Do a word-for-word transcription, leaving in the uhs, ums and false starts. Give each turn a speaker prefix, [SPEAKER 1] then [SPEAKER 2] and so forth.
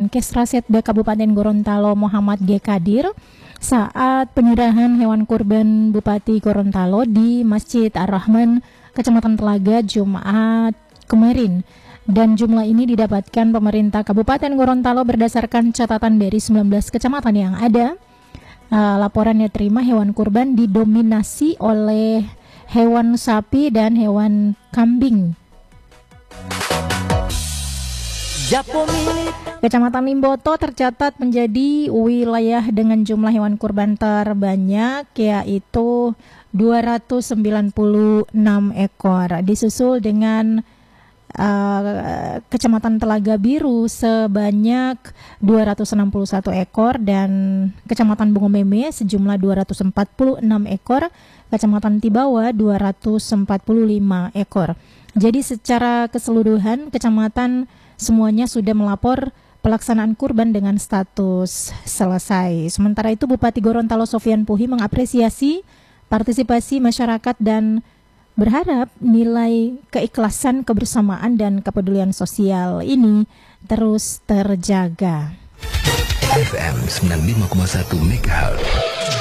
[SPEAKER 1] Menkes Setda Kabupaten Gorontalo Muhammad G. Kadir saat penyerahan hewan kurban Bupati Gorontalo di Masjid Ar-Rahman, Kecamatan Telaga, Jumat kemarin. Dan jumlah ini didapatkan pemerintah Kabupaten Gorontalo berdasarkan catatan dari sembilan belas kecamatan yang ada. Uh, laporannya terima hewan kurban didominasi oleh hewan sapi dan hewan kambing. Kecamatan Limboto tercatat menjadi wilayah dengan jumlah hewan kurban terbanyak, yaitu dua ratus sembilan puluh enam ekor, disusul dengan uh, Kecamatan Telaga Biru sebanyak dua ratus enam puluh satu ekor dan Kecamatan Bungomeme sejumlah dua ratus empat puluh enam ekor, Kecamatan Tibawa dua ratus empat puluh lima ekor. Jadi secara keseluruhan kecamatan semuanya sudah melapor pelaksanaan kurban dengan status selesai. Sementara itu Bupati Gorontalo Sofyan Puhi mengapresiasi partisipasi masyarakat dan berharap nilai keikhlasan, kebersamaan dan kepedulian sosial ini terus terjaga.
[SPEAKER 2] F M sembilan puluh lima koma satu MHz